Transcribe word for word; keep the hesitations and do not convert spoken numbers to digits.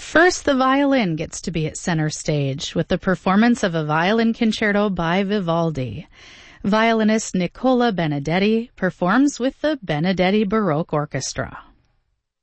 First, the violin gets to be at center stage with the performance of a violin concerto by Vivaldi. Violinist Nicola Benedetti performs with the Benedetti Baroque Orchestra.